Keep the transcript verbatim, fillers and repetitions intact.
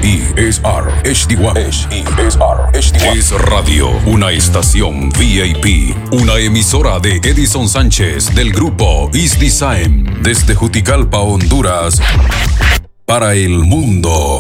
E S R H D uno. S E S R H D uno. Es Radio, una estación V I P. Una emisora de Edison Sánchez del grupo Is Design. Desde Juticalpa, Honduras. Para el mundo.